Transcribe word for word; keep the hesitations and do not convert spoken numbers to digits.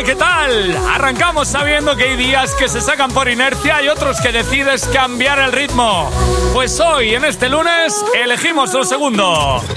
¿qué tal? Arrancamos sabiendo que hay días que se sacan por inercia y otros que decides cambiar el ritmo. Pues hoy, en este lunes, elegimos lo segundo.